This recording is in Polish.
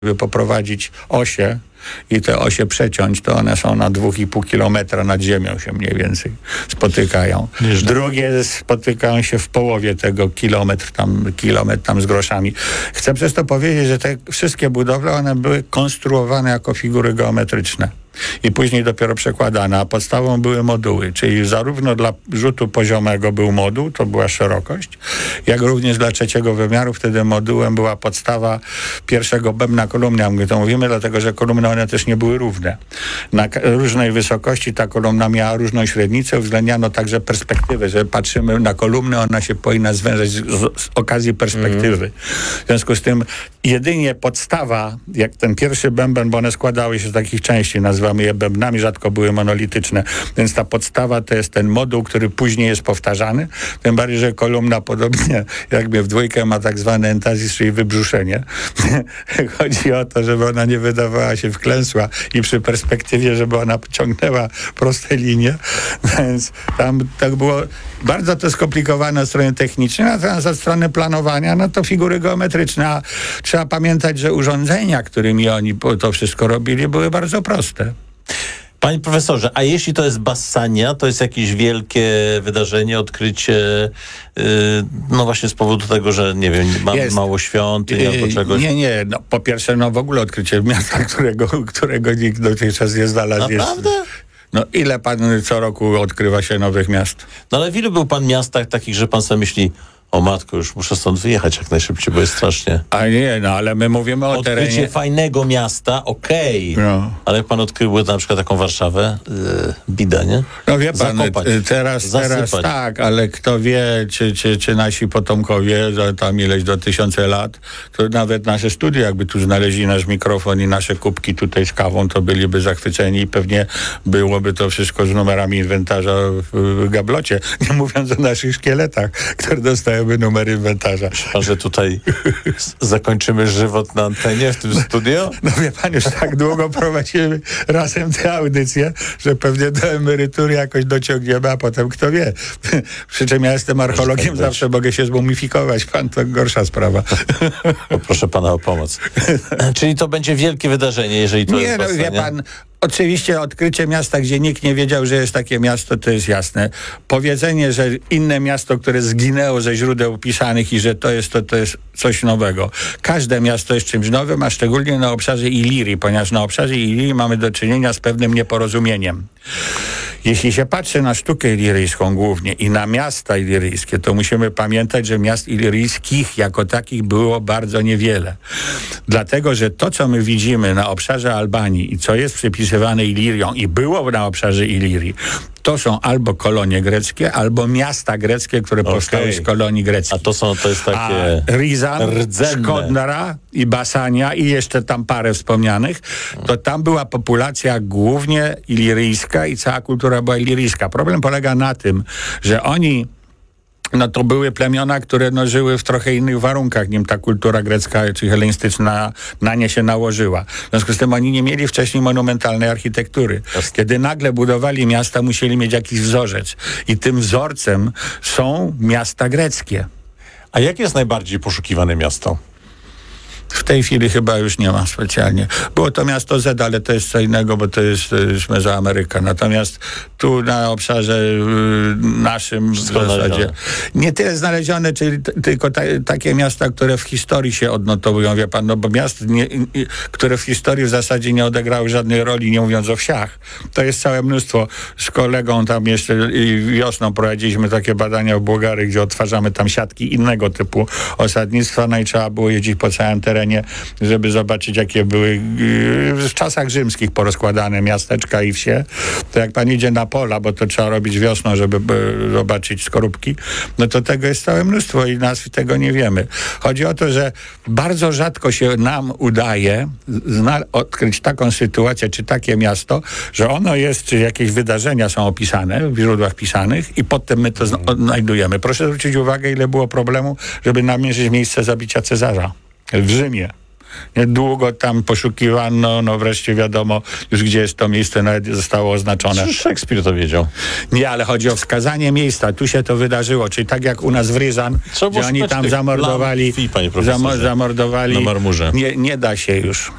Żeby poprowadzić osie i te osie przeciąć, to one są na 2,5 kilometra nad ziemią się mniej więcej spotykają. Drugie spotykają się w połowie tego kilometr tam z groszami. Chcę przez to powiedzieć, że te wszystkie budowle, one były konstruowane jako figury geometryczne i później dopiero przekładane, a podstawą były moduły, czyli zarówno dla rzutu poziomego był moduł, to była szerokość, jak również dla trzeciego wymiaru wtedy modułem była podstawa pierwszego bębna kolumny. My to mówimy, dlatego że kolumny one też nie były równe. Na różnej wysokości ta kolumna miała różną średnicę, uwzględniano także perspektywę, że patrzymy na kolumnę, ona się powinna zwężać z okazji perspektywy. W związku z tym jedynie podstawa, jak ten pierwszy bęben, bo one składały się z takich części, nazywamy je bębnami, rzadko były monolityczne, więc ta podstawa to jest ten moduł, który później jest powtarzany, tym bardziej, że kolumna podobnie jakby w dwójkę ma tak zwany entazis, czyli wybrzuszenie. Chodzi o to, żeby ona nie wydawała się wklęsła i przy perspektywie, żeby ona ciągnęła proste linie, więc tam tak było bardzo to skomplikowane od strony technicznej, natomiast od strony planowania, no to figury geometryczne, a trzeba pamiętać, że urządzenia, którymi oni to wszystko robili, były bardzo proste. Panie profesorze, a jeśli to jest Bassania, to jest jakieś wielkie wydarzenie, odkrycie, no właśnie z powodu tego, że nie wiem, mało świątyń albo czegoś? Nie, no po pierwsze, no w ogóle odkrycie miasta, którego nikt dotychczas nie znalazł. Naprawdę? No ile pan co roku odkrywa się nowych miast? No ale w ilu był pan miastach takich, że pan sobie myśli, o matko, już muszę stąd wyjechać jak najszybciej, bo jest strasznie. A nie, no ale my mówimy o terenie... Odkrycie fajnego miasta, okej. No. Ale jak pan odkrył na przykład taką Warszawę, bida, nie? No wie pan, Zakopać, teraz tak, ale kto wie, czy nasi potomkowie, za tam ileś do 1000 lat, to nawet nasze studia, jakby tu znaleźli nasz mikrofon i nasze kubki tutaj z kawą, to byliby zachwyceni i pewnie byłoby to wszystko z numerami inwentarza w gablocie, nie mówiąc o naszych szkieletach, które dostają numery inwentarza. A że tutaj zakończymy żywot na antenie w tym studio? No wie pan, już tak długo prowadzimy razem tę audycję, że pewnie do emerytury jakoś dociągniemy, a potem kto wie. Przy czym ja jestem archeologiem, zawsze mogę się zmumifikować. Pan to gorsza sprawa. Proszę pana o pomoc. Czyli to będzie wielkie wydarzenie, jeżeli to jest Bassania? Nie, no wie pan, oczywiście odkrycie miasta, gdzie nikt nie wiedział, że jest takie miasto, to jest jasne. Powiedzenie, że inne miasto, które zginęło ze źródeł pisanych i że to jest coś nowego. Każde miasto jest czymś nowym, a szczególnie na obszarze Ilirii, ponieważ na obszarze Ilirii mamy do czynienia z pewnym nieporozumieniem. Jeśli się patrzy na sztukę iliryjską głównie i na miasta iliryjskie, to musimy pamiętać, że miast iliryjskich jako takich było bardzo niewiele. Dlatego, że to, co my widzimy na obszarze Albanii i co jest przypisywane Ilirią i było na obszarze Ilirii, to są albo kolonie greckie, albo miasta greckie, które powstały z kolonii greckich. A to jest takie Rizan, Szkodnara i Bassania i jeszcze tam parę wspomnianych, to tam była populacja głównie iliryjska i cała kultura była iliryjska. Problem polega na tym, że oni to były plemiona, które żyły w trochę innych warunkach, nim ta kultura grecka czy hellenistyczna na nie się nałożyła. W związku z tym oni nie mieli wcześniej monumentalnej architektury. Kiedy nagle budowali miasta, musieli mieć jakiś wzorzec. I tym wzorcem są miasta greckie. A jakie jest najbardziej poszukiwane miasto? W tej chwili chyba już nie ma specjalnie. Było to miasto Z, ale to jest co innego, bo to jest Mezoameryka. Natomiast tu na obszarze naszym w zasadzie nie tyle znalezione, czyli tylko takie miasta, które w historii się odnotowują, wie pan, bo miast, które w historii w zasadzie nie odegrały żadnej roli, nie mówiąc o wsiach. To jest całe mnóstwo. Z kolegą tam jeszcze wiosną prowadziliśmy takie badania w Bułgarii, gdzie odtwarzamy tam siatki innego typu osadnictwa, no i trzeba było jeździć po całym terenie, żeby zobaczyć, jakie były w czasach rzymskich porozkładane miasteczka i wsie. To jak pan idzie na pola, bo to trzeba robić wiosną, żeby zobaczyć skorupki, no to tego jest całe mnóstwo i nazw tego nie wiemy. Chodzi o to, że bardzo rzadko się nam udaje odkryć taką sytuację, czy takie miasto, że ono jest, czy jakieś wydarzenia są opisane w źródłach pisanych i potem my to znajdujemy. Proszę zwrócić uwagę, ile było problemu, żeby namierzyć miejsce zabicia Cezara w Rzymie. Długo tam poszukiwano, no wreszcie wiadomo już, gdzie jest to miejsce, nawet zostało oznaczone. Przecież Szekspir to wiedział. Nie, ale chodzi o wskazanie miejsca. Tu się to wydarzyło, czyli tak jak u nas w Ryżan, gdzie oni tam zamordowali, panie profesorze, zamordowali. na marmurze. Nie da się już.